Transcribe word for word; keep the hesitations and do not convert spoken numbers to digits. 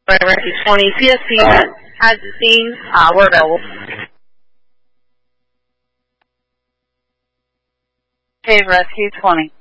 Rescue twenty. C S P has the scene. Uh, we're available. Okay, Rescue twenty.